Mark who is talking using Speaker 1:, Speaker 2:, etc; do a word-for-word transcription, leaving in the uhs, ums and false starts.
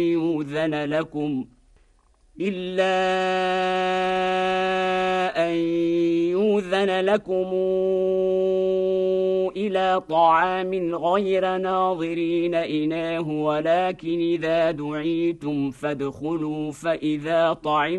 Speaker 1: يؤذن لكم إلا أن يؤذن لكم إلى طعام غير ناظرين إناه ولكن إذا دعيتم فادخلوا فإذا طعمتم